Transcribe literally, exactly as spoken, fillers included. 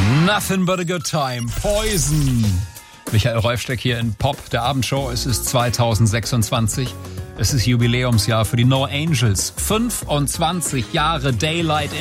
Nothing but a good time. Poison. Michael Reufsteck hier in Pop, der Abendshow. Es ist zweitausendsechsundzwanzig. Es ist Jubiläumsjahr für die No Angels. fünfundzwanzig Jahre Daylight